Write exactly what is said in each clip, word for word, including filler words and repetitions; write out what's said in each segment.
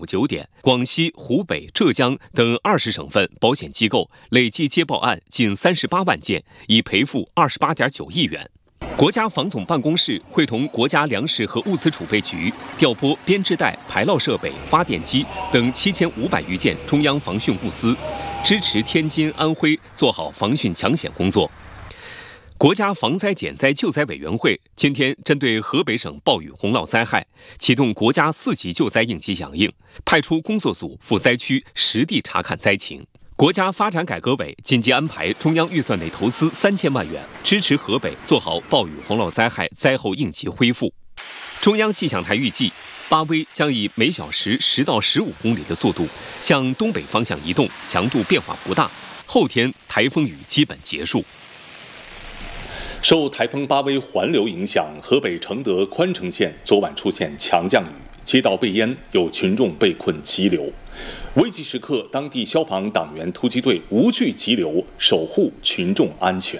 午九点，广西、湖北、浙江等二十省份保险机构累计接报案近三十八万件，已赔付二十八点九亿元。国家防总办公室会同国家粮食和物资储备局调拨编织袋、排涝设备、发电机等七千五百余件中央防汛物资，支持天津、安徽做好防汛抢险工作。国家防灾减灾救灾委员会今天针对河北省暴雨洪涝灾害，启动国家四级救灾应急响应，派出工作组赴灾区实地查看灾情。国家发展改革委紧急安排中央预算内投资三千万元，支持河北做好暴雨洪涝灾害灾后应急恢复。中央气象台预计，巴威将以每小时十到十五公里的速度向东北方向移动，强度变化不大。后天台风雨基本结束。 受台风巴威环流影响，河北承德宽城县昨晚出现强降雨，街道被淹，有群众被困急流。危急时刻，当地消防党员突击队无惧急流，守护群众安全。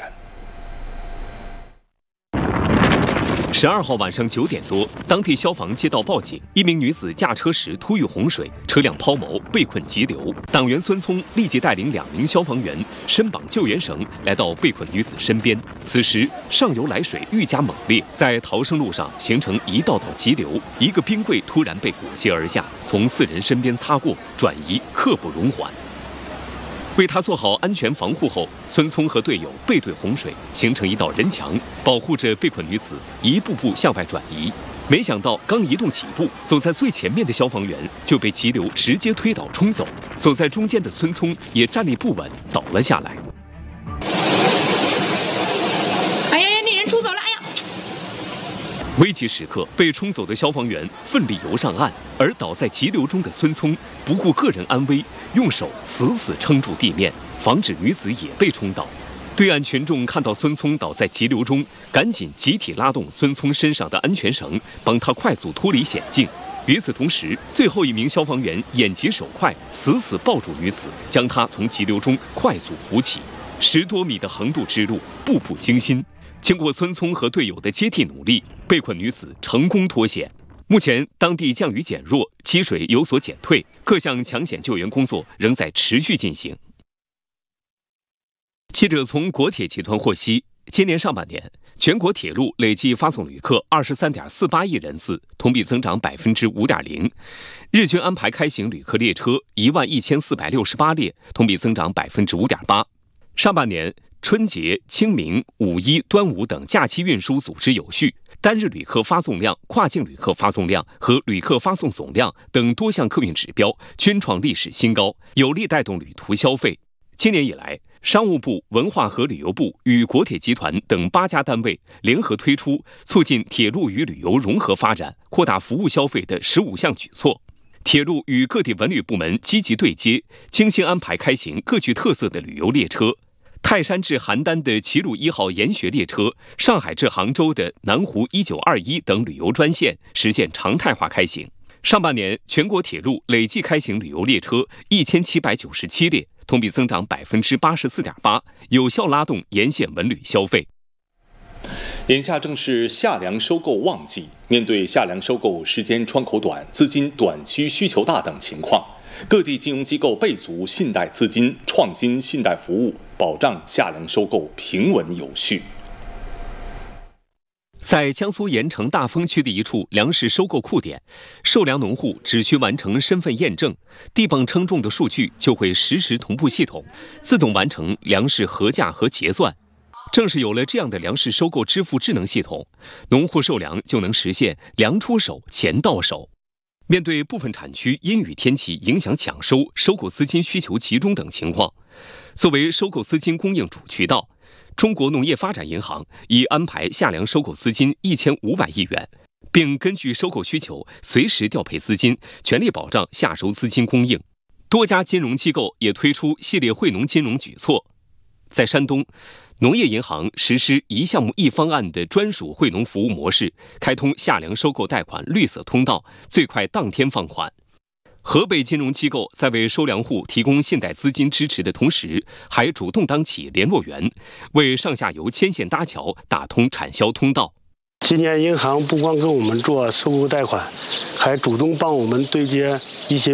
十二号晚上九点多，当地消防接到报警，一名女子驾车时突遇洪水，车辆抛锚，被困急流。党员孙聪立即带领两名消防员伸绑救援绳，来到被困女子身边。此时上游来水愈加猛烈，在逃生路上形成一道道急流，一个冰柜突然被裹挟而下，从四人身边擦过，转移，刻不容缓。为他做好安全防护后，孙聪和队友背对洪水，形成一道人墙，保护着被困女子一步步向外转移。没想到刚移动起步，走在最前面的消防员就被急流直接推倒冲走，走在中间的孙聪也站立不稳，倒了下来。 哎呀，那人冲走了！哎呀！ 危急时刻，被冲走的消防员奋力游上岸，而倒在急流中的孙聪不顾个人安危，用手死死撑住地面，防止女子也被冲倒。对岸群众看到孙聪倒在急流中，赶紧集体拉动孙聪身上的安全绳，帮他快速脱离险境。与此同时，最后一名消防员眼疾手快，死死抱住女子，将她从急流中快速扶起。十多米的横渡之路，步步惊心。经过孙聪和队友的接替努力，被困女子成功脱险。目前，当地降雨减弱，积水有所减退，各项抢险救援工作仍在持续进行。记者从国铁集团获悉，今年上半年，全国铁路累计发送旅客二十三点四八亿人次，同比增长百分之五点零。日均安排开行旅客列车一万一千四百六十八列，同比增长百分之五点八。上半年，春节、清明、五一、端午等假期运输组织有序，单日旅客发送量、跨境旅客发送量和旅客发送总量等多项客运指标均创历史新高，有力带动旅途消费。今年以来，商务部、文化和旅游部与国铁集团等八家单位联合推出促进铁路与旅游融合发展、扩大服务消费的十五项举措。铁路与各地文旅部门积极对接，精心安排开行各具特色的旅游列车。泰山至邯郸的齐鲁一号研学列车，上海至杭州的南湖一九二一等旅游专线实现常态化开行。上半年，全国铁路累计开行旅游列车一千七百九十七列，同比增长百分之八十四点八，有效拉动沿线文旅消费。 眼下正是夏粮收购旺季，面对夏粮收购时间窗口短、资金短缺需求大等情况，各地金融机构备足信贷资金，创新信贷服务，保障夏粮收购平稳有序。 在江苏盐城大丰区的一处粮食收购库点，受粮农户只需完成身份验证，地磅称重的数据就会实时同步系统，自动完成粮食核价和结算。正是有了这样的粮食收购支付智能系统，农户收粮就能实现粮出手、钱到手。面对部分产区阴雨天气影响抢收、收购资金需求集中等情况，作为收购资金供应主渠道，中国农业发展银行已安排夏粮收购资金一千五百亿元，并根据收购需求随时调配资金，全力保障夏收资金供应。多家金融机构也推出系列惠农金融举措。在山东，农业银行实施一项目一方案的专属惠农服务模式，开通夏粮收购贷款绿色通道，最快当天放款。河北金融机构在为收粮户提供信贷资金支持的同时，还主动当起联络员，为上下游牵线搭桥，打通产销通道。 今年银行不光给我们做收购贷款，还主动帮我们对接一些